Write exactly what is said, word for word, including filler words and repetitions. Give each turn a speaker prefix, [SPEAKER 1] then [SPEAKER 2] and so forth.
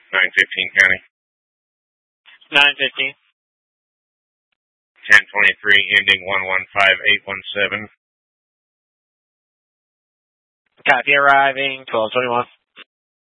[SPEAKER 1] nine fifteen County.
[SPEAKER 2] nine fifteen.
[SPEAKER 1] ten twenty-three, ending one one five eight one seven.
[SPEAKER 2] Copy, arriving, twelve twenty-one.